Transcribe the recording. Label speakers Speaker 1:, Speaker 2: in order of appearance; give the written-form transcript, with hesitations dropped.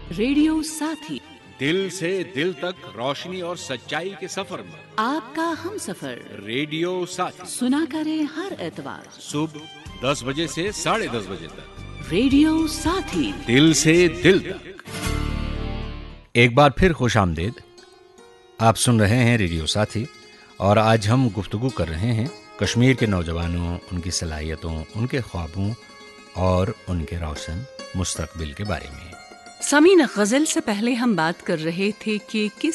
Speaker 1: Radio साथी,
Speaker 2: दिल से दिल तक रोशनी और सच्चाई के सफर में
Speaker 1: आपका हम सफर।
Speaker 2: रेडियो साथी
Speaker 1: सुना करें हर एतवार
Speaker 2: सुबह 10 बजे से 10:30 बजे तक।
Speaker 1: रेडियो साथी।
Speaker 2: दिल से दिल तक।
Speaker 3: एक बार फिर खुश आमदेद। आप सुन रहे हैं रेडियो साथी और आज हम गुफ्तगू कर रहे हैं कश्मीर के नौजवानों, उनकी सलाहियतों, उनके ख्वाबों और उनके रोशन मुस्तकबिल के बारे में।
Speaker 1: समीना, गजल से पहले हम बात कर रहे थे कि किस